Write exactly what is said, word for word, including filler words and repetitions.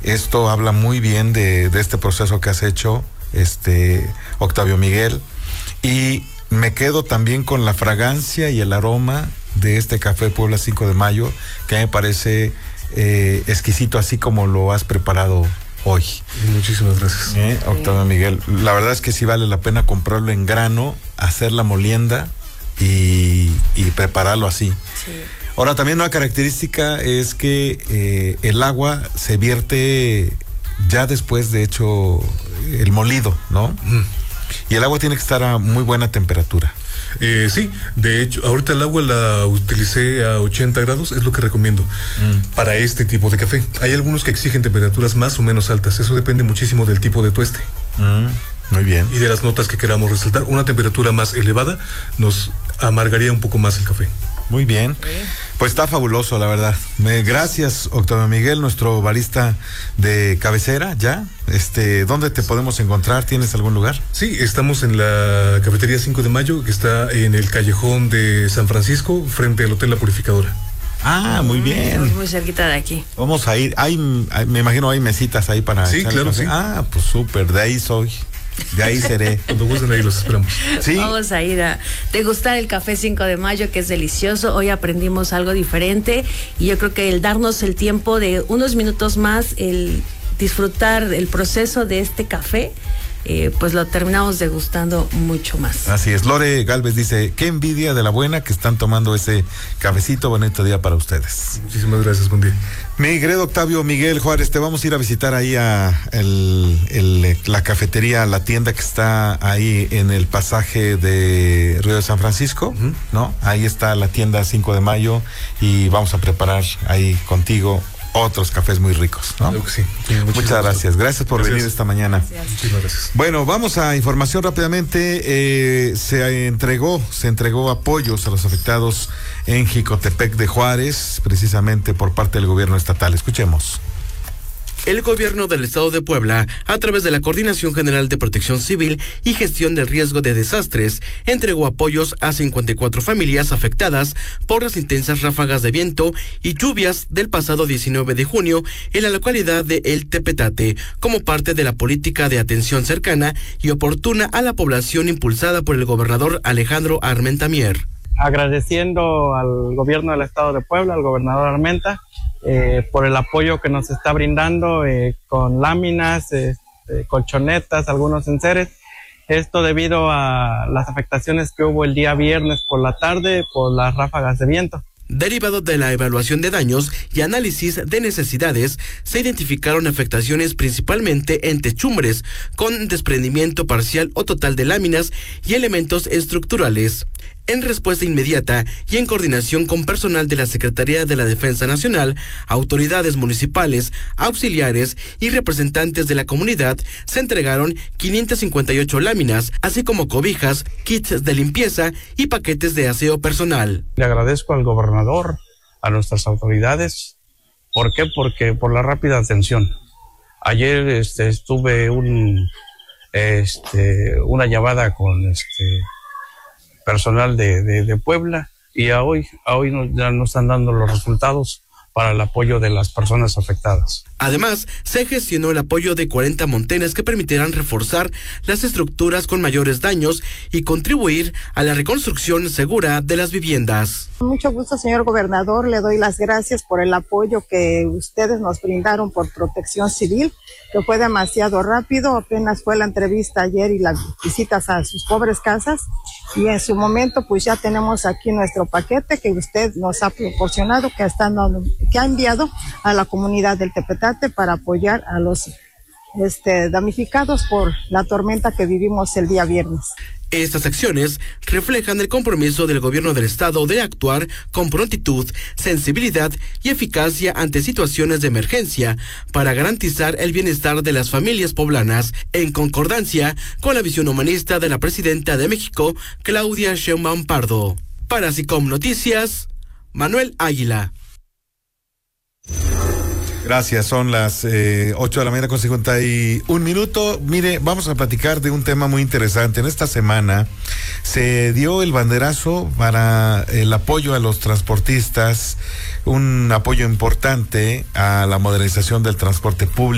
Esto habla muy bien de, de este proceso que has hecho, este Octavio Miguel, y me quedo también con la fragancia y el aroma de este café Puebla cinco de mayo, que me parece eh, exquisito, así como lo has preparado hoy. Muchísimas gracias. Eh, Octavio Miguel, la verdad es que sí vale la pena comprarlo en grano, hacer la molienda y, y prepararlo así. Sí. Ahora, también una característica es que eh, el agua se vierte ya después de hecho el molido, ¿no? Mm. Y el agua tiene que estar a muy buena temperatura. Eh, sí, de hecho, ahorita el agua la utilicé a ochenta grados, es lo que recomiendo mm. para este tipo de café. Hay algunos que exigen temperaturas más o menos altas, eso depende muchísimo del tipo de tueste. Mm. Muy bien. Y de las notas que queramos resaltar. Una temperatura más elevada nos amargaría un poco más el café. Muy bien, pues está fabuloso, la verdad. Me, gracias, Octavio Miguel, nuestro barista de cabecera, ya. Este, ¿dónde te podemos encontrar? ¿Tienes algún lugar? Sí, estamos en la cafetería cinco de mayo, que está en el callejón de San Francisco, frente al Hotel La Purificadora. Ah, muy bien. Estamos muy cerquita de aquí. Vamos a ir, hay, me imagino hay mesitas ahí para... Sí, claro, sí. Ah, pues súper, de ahí soy. De ahí seré. Cuando gusten ahí los esperamos. ¿Sí? Vamos a ir a degustar el café cinco de mayo, que es delicioso. Hoy aprendimos algo diferente y yo creo que el darnos el tiempo de unos minutos más, el disfrutar el proceso de este café, eh, pues lo terminamos degustando mucho más. Así es. Lore Galvez dice, qué envidia de la buena que están tomando ese cafecito. Bonito día para ustedes. Muchísimas gracias, buen día. Mi querido Octavio Miguel Juárez, te vamos a ir a visitar ahí a el, el, la cafetería, la tienda que está ahí en el pasaje de Río de San Francisco, uh-huh. ¿no? Ahí está la tienda cinco de mayo y vamos a preparar ahí contigo otros cafés muy ricos, ¿no? Creo que sí. Sí, muchas gracias. Gracias por gracias. venir esta mañana. Gracias. Muchísimas gracias. Bueno, vamos a información rápidamente. Eh, se entregó, se entregó apoyos a los afectados en Jicotepec de Juárez, precisamente por parte del gobierno estatal. Escuchemos. El gobierno del estado de Puebla, a través de la Coordinación General de Protección Civil y Gestión del Riesgo de Desastres, entregó apoyos a cincuenta y cuatro familias afectadas por las intensas ráfagas de viento y lluvias del pasado diecinueve de junio en la localidad de El Tepetate, como parte de la política de atención cercana y oportuna a la población impulsada por el gobernador Alejandro Armenta Mier. Agradeciendo al gobierno del estado de Puebla, al gobernador Armenta, eh, por el apoyo que nos está brindando eh, con láminas, eh, eh, colchonetas, algunos enseres. Esto debido a las afectaciones que hubo el día viernes por la tarde por las ráfagas de viento. Derivado de la evaluación de daños y análisis de necesidades, se identificaron afectaciones principalmente en techumbres, con desprendimiento parcial o total de láminas y elementos estructurales. En respuesta inmediata y en coordinación con personal de la Secretaría de la Defensa Nacional, autoridades municipales, auxiliares y representantes de la comunidad, se entregaron quinientas cincuenta y ocho láminas, así como cobijas, kits de limpieza y paquetes de aseo personal. Le agradezco al gobernador, a nuestras autoridades. ¿Por qué? Porque por la rápida atención. Ayer este, estuve un, este, una llamada con este personal de, de, de Puebla y a hoy, a hoy nos, ya nos están dando los resultados para el apoyo de las personas afectadas. Además, se gestionó el apoyo de cuarenta montenes que permitirán reforzar las estructuras con mayores daños y contribuir a la reconstrucción segura de las viviendas. Con mucho gusto, señor gobernador, le doy las gracias por el apoyo que ustedes nos brindaron por Protección Civil, que fue demasiado rápido. Apenas fue la entrevista ayer y las visitas a sus pobres casas, y en su momento pues ya tenemos aquí nuestro paquete que usted nos ha proporcionado, que está dando, que ha enviado a la comunidad del Tepetate para apoyar a los este, damnificados por la tormenta que vivimos el día viernes. Estas acciones reflejan el compromiso del gobierno del estado de actuar con prontitud, sensibilidad y eficacia ante situaciones de emergencia para garantizar el bienestar de las familias poblanas, en concordancia con la visión humanista de la presidenta de México, Claudia Sheinbaum Pardo. Para SICOM Noticias, Manuel Águila. Gracias, son las eh, ocho de la mañana con cincuenta y un minuto. Mire, vamos a platicar de un tema muy interesante. En esta semana se dio el banderazo para el apoyo a los transportistas, un apoyo importante a la modernización del transporte público.